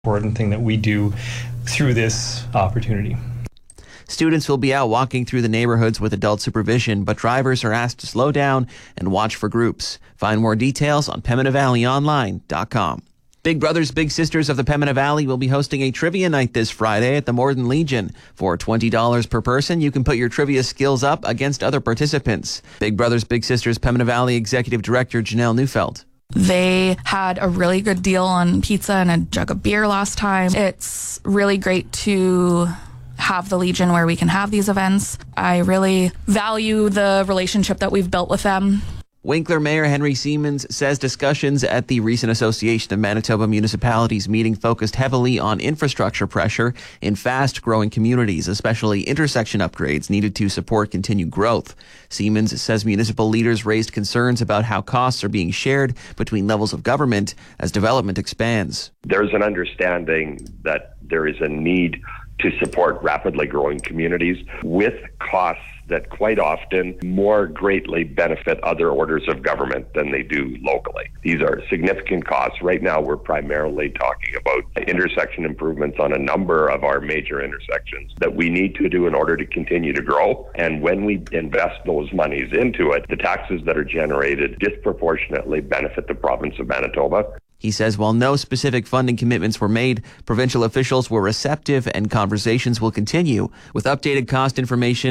important thing that we do through this opportunity. Students will be out walking through the neighborhoods with adult supervision, but drivers are asked to slow down and watch for groups. Find more details on PembinaValleyOnline.com. Big Brothers Big Sisters of the Pembina Valley will be hosting a trivia night this Friday at the Morden Legion. For $20 per person, you can put your trivia skills up against other participants. Big Brothers Big Sisters Pembina Valley Executive Director Janelle Neufeld. They had a really good deal on pizza and a jug of beer last time. It's really great to have the Legion where we can have these events. I really value the relationship that we've built with them. Winkler Mayor Henry Siemens says discussions at the recent Association of Manitoba Municipalities meeting focused heavily on infrastructure pressure in fast-growing communities, especially intersection upgrades needed to support continued growth. Siemens says municipal leaders raised concerns about how costs are being shared between levels of government as development expands. There's an understanding that there is a need to support rapidly growing communities with costs that quite often more greatly benefit other orders of government than they do locally. These are significant costs. Right now, we're primarily talking about intersection improvements on a number of our major intersections that we need to do in order to continue to grow. And when we invest those monies into it, the taxes that are generated disproportionately benefit the province of Manitoba. He says while no specific funding commitments were made, provincial officials were receptive and conversations will continue with updated cost information